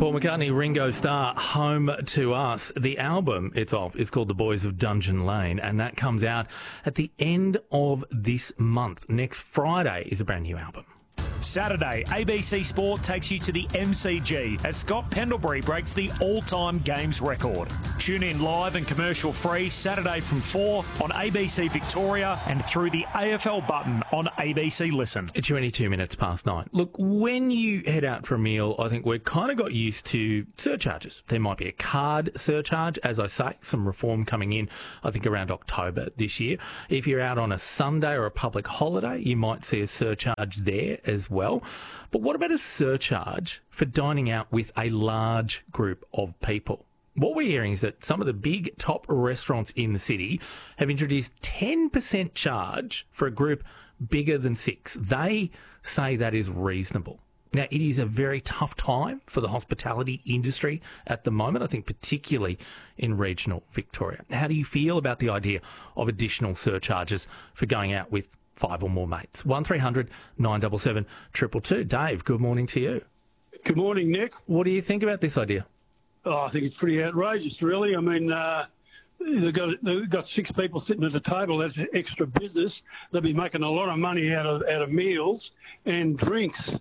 Paul McCartney, Ringo Starr, Home to Us. The album it's off is called The Boys of Dungeon Lane, and that comes out at the end of this month. Next Friday is a brand new album. Saturday, ABC Sport takes you to the MCG as Scott Pendlebury breaks the all-time games record. Tune in live and commercial-free Saturday from 4 on ABC Victoria and through the AFL button on ABC Listen. 22 minutes past 9. Look, when you head out for a meal, I think we've kind of got used to surcharges. There might be a card surcharge, as I say, some reform coming in, I think, around October this year. If you're out on a Sunday or a public holiday, you might see a surcharge there as well. But what about a surcharge for dining out with a large group of people? What we're hearing is that some of the big top restaurants in the city have introduced 10% charge for a group bigger than 6. They say that is reasonable. Now, it is a very tough time for the hospitality industry at the moment, I think particularly in regional Victoria. How do you feel about the idea of additional surcharges for going out with 5 or more mates? 1300 977 222. Dave, good morning to you. Good morning, Nick. What do you think about this idea? Oh, I think it's pretty outrageous, really. I mean, they've got 6 people sitting at a table. That's extra business. They'll be making a lot of money out of meals and drinks.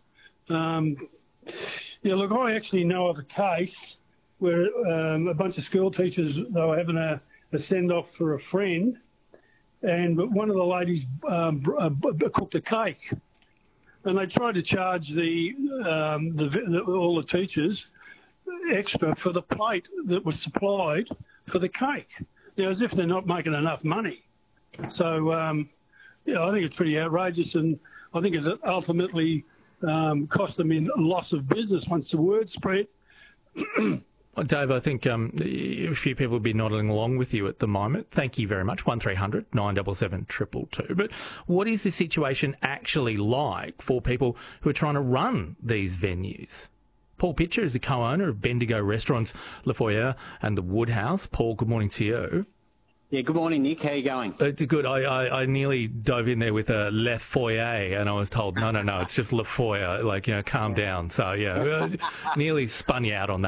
Look, I actually know of a case where a bunch of school teachers, they were having a send-off for a friend, and one of the ladies cooked a cake, and they tried to charge all the teachers extra for the plate that was supplied for the cake. Now, as if they're not making enough money. So, I think it's pretty outrageous, and I think it ultimately cost them in loss of business once the word spread. Well, Dave, I think a few people will be nodding along with you at the moment. Thank you very much. 1300 977 222. But what is the situation actually like for people who are trying to run these venues? Paul Pitcher is the co-owner of Bendigo Restaurants, La Foyer and the Woodhouse. Paul, good morning to you. Yeah, good morning, Nick. How are you going? It's good. I nearly dove in there with a Le Foyer, and I was told, no, it's just La Foyer, calm down. So, nearly spun you out on that.